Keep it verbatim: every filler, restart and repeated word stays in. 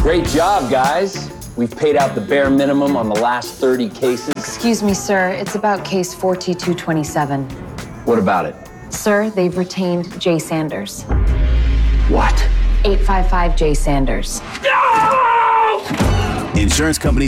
Great job, guys. We've paid out the bare minimum on the last thirty cases. Excuse me, sir. It's about case four T two twenty-seven. What about it? Sir, they've retained Jay Sanders. What? eight five five Jay Sanders. Insurance company